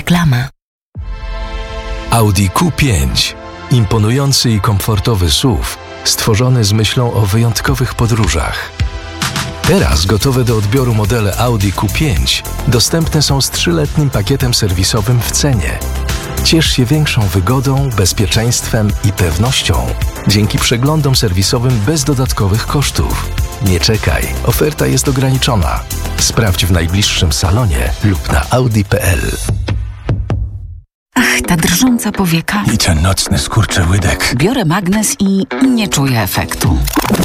Reklama. Audi Q5. Imponujący i komfortowy SUV, stworzony z myślą o wyjątkowych podróżach. Teraz gotowe do odbioru modele Audi Q5 dostępne są z 3-letnim pakietem serwisowym w cenie. Ciesz się większą wygodą, bezpieczeństwem i pewnością dzięki przeglądom serwisowym bez dodatkowych kosztów. Nie czekaj, oferta jest ograniczona. Sprawdź w najbliższym salonie lub na audi.pl. Ach, ta drżąca powieka. I ten nocny skurczy łydek. Biorę magnes i nie czuję efektu.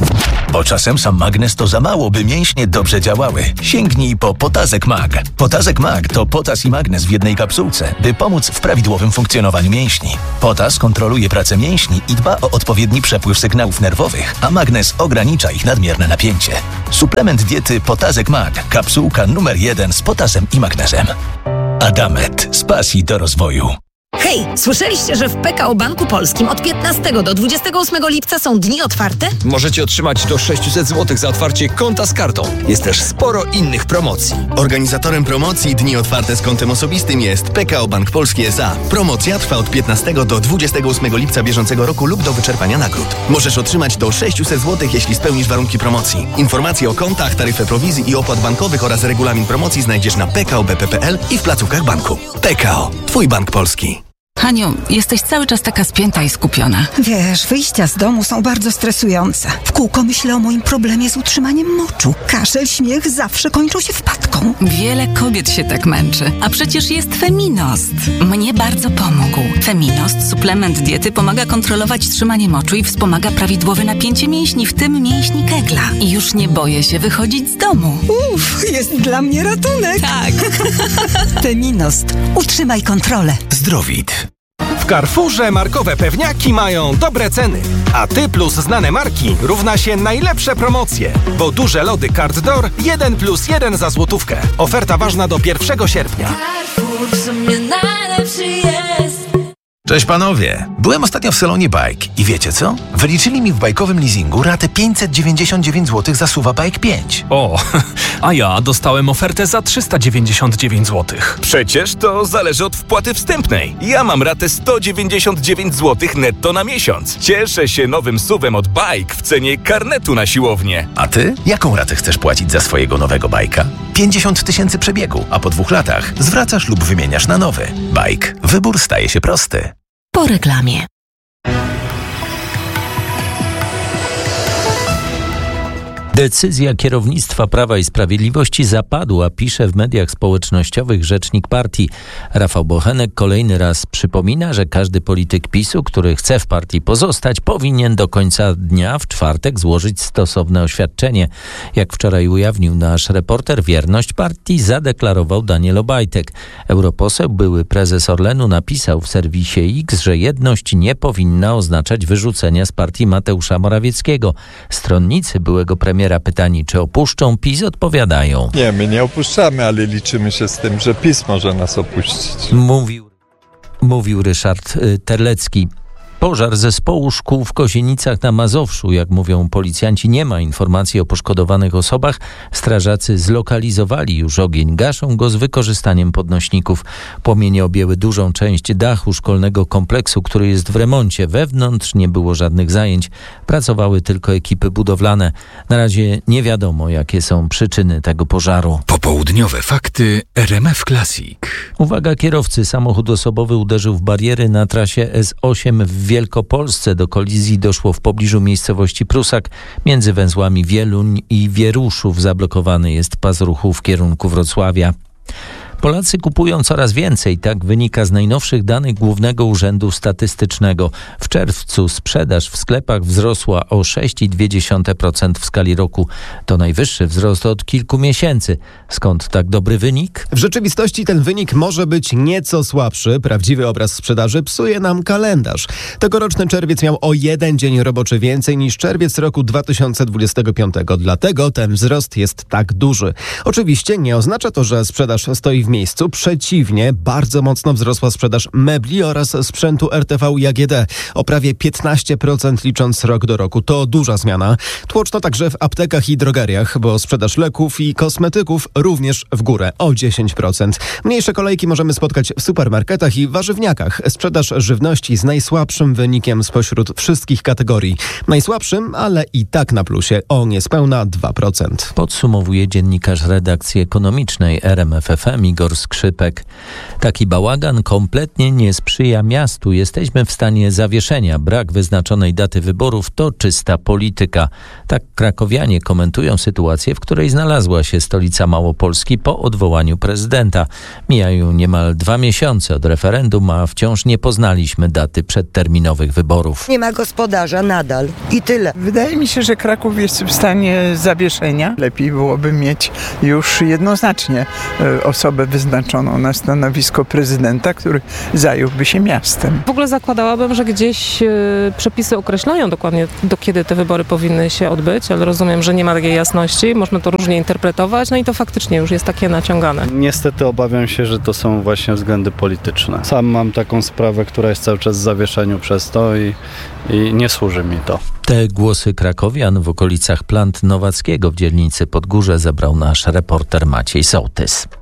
Bo czasem sam magnes to za mało, by mięśnie dobrze działały. Sięgnij po Potazek Mag. Potazek Mag to potas i magnes w jednej kapsułce, by pomóc w prawidłowym funkcjonowaniu mięśni. Potas kontroluje pracę mięśni i dba o odpowiedni przepływ sygnałów nerwowych, a magnes ogranicza ich nadmierne napięcie. Suplement diety Potazek Mag. Kapsułka numer 1 z potasem i magnesem. Adamet. Z pasji do rozwoju. Hej, słyszeliście, że w PKO Banku Polskim od 15 do 28 lipca są dni otwarte? Możecie otrzymać do 600 zł za otwarcie konta z kartą. Jest też sporo innych promocji. Organizatorem promocji Dni Otwarte z kontem osobistym jest PKO Bank Polski S.A. Promocja trwa od 15 do 28 lipca bieżącego roku lub do wyczerpania nagród. Możesz otrzymać do 600 zł, jeśli spełnisz warunki promocji. Informacje o kontach, taryfę prowizji i opłat bankowych oraz regulamin promocji znajdziesz na pkobp.pl i w placówkach banku. PKO. Twój bank polski. Haniu, jesteś cały czas taka spięta i skupiona. Wiesz, wyjścia z domu są bardzo stresujące. W kółko myślę o moim problemie z utrzymaniem moczu. Kaszel, śmiech zawsze kończą się wpadką. Wiele kobiet się tak męczy, a przecież jest Feminost. Mnie bardzo pomógł. Feminost, suplement diety, pomaga kontrolować trzymanie moczu i wspomaga prawidłowe napięcie mięśni, w tym mięśni kegla. I już nie boję się wychodzić z domu. Jest dla mnie ratunek. Tak. Feminost. Utrzymaj kontrolę. Zdrowit. W Carrefourze markowe pewniaki mają dobre ceny, a Ty plus znane marki równa się najlepsze promocje, bo duże lody Card Door 1+1 za złotówkę. Oferta ważna do 1 sierpnia. Carrefour w sumie najlepszy jest. Cześć panowie, byłem ostatnio w salonie Bike i wiecie co? Wyliczyli mi w bajkowym leasingu ratę 599 zł za SUV-a Bike 5. O, a ja dostałem ofertę za 399 zł. Przecież to zależy od wpłaty wstępnej. Ja mam ratę 199 zł netto na miesiąc. Cieszę się nowym SUV-em od Bike w cenie karnetu na siłownię. A ty? Jaką ratę chcesz płacić za swojego nowego bajka? 50 000 przebiegu, a po 2 latach zwracasz lub wymieniasz na nowy. Bike. Wybór staje się prosty. Po reklamie. Decyzja kierownictwa Prawa i Sprawiedliwości zapadła, pisze w mediach społecznościowych rzecznik partii. Rafał Bochenek kolejny raz przypomina, że każdy polityk PiS-u, który chce w partii pozostać, powinien do końca dnia w czwartek złożyć stosowne oświadczenie. Jak wczoraj ujawnił nasz reporter, wierność partii zadeklarował Daniel Obajtek. Europoseł, były prezes Orlenu, napisał w serwisie X, że jedność nie powinna oznaczać wyrzucenia z partii Mateusza Morawieckiego. Stronnicy byłego premiera pytani, czy opuszczą PiS, odpowiadają: Nie, my nie opuszczamy, ale liczymy się z tym, że PiS może nas opuścić. Mówił Ryszard Terlecki. Pożar zespołu szkół w Kozienicach na Mazowszu. Jak mówią policjanci, nie ma informacji o poszkodowanych osobach. Strażacy zlokalizowali już ogień. Gaszą go z wykorzystaniem podnośników. Płomienie objęły dużą część dachu szkolnego kompleksu, który jest w remoncie. Wewnątrz nie było żadnych zajęć. Pracowały tylko ekipy budowlane. Na razie nie wiadomo, jakie są przyczyny tego pożaru. Popołudniowe fakty RMF Classic. Uwaga kierowcy. Samochód osobowy uderzył w bariery na trasie S8 w Wielkopolsce. Do kolizji doszło w pobliżu miejscowości Prusak. Między węzłami Wieluń i Wieruszów zablokowany jest pas ruchu w kierunku Wrocławia. Polacy kupują coraz więcej, tak wynika z najnowszych danych Głównego Urzędu Statystycznego. W czerwcu sprzedaż w sklepach wzrosła o 6,2% w skali roku. To najwyższy wzrost od kilku miesięcy. Skąd tak dobry wynik? W rzeczywistości ten wynik może być nieco słabszy. Prawdziwy obraz sprzedaży psuje nam kalendarz. Tegoroczny czerwiec miał o 1 dzień roboczy więcej niż czerwiec roku 2025. Dlatego ten wzrost jest tak duży. Oczywiście nie oznacza to, że sprzedaż stoi w miejscu. Przeciwnie, bardzo mocno wzrosła sprzedaż mebli oraz sprzętu RTV i AGD. O prawie 15% licząc rok do roku. To duża zmiana. Tłoczno także w aptekach i drogeriach, bo sprzedaż leków i kosmetyków również w górę o 10%. Mniejsze kolejki możemy spotkać w supermarketach i warzywniakach. Sprzedaż żywności z najsłabszym wynikiem spośród wszystkich kategorii. Najsłabszym, ale i tak na plusie o niespełna 2%. Podsumowuje dziennikarz redakcji ekonomicznej RMF FM Igor Skrzypek. Taki bałagan kompletnie nie sprzyja miastu. Jesteśmy w stanie zawieszenia. Brak wyznaczonej daty wyborów to czysta polityka. Tak krakowianie komentują sytuację, w której znalazła się stolica Małopolski po odwołaniu prezydenta. Mijają niemal 2 miesiące od referendum, a wciąż nie poznaliśmy daty przedterminowych wyborów. Nie ma gospodarza nadal i tyle. Wydaje mi się, że Kraków jest w stanie zawieszenia. Lepiej byłoby mieć już jednoznacznie osobę wyznaczoną na stanowisko prezydenta, który zająłby się miastem. W ogóle zakładałabym, że gdzieś przepisy określają dokładnie, do kiedy te wybory powinny się odbyć, ale rozumiem, że nie ma takiej jasności. Można to różnie interpretować, no i to faktycznie już jest takie naciągane. Niestety obawiam się, że to są właśnie względy polityczne. Sam mam taką sprawę, która jest cały czas w zawieszeniu przez to i nie służy mi to. Te głosy krakowian w okolicach Plant Nowackiego w dzielnicy Podgórze zebrał nasz reporter Maciej Sołtys.